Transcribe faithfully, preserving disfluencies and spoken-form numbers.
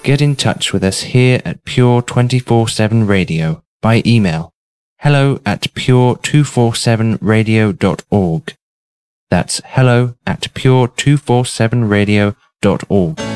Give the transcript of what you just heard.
Get in touch with us here at Pure twenty-four seven Radio by email hello at pure two forty-seven radio dot org. That's hello at pure two forty-seven radio dot org.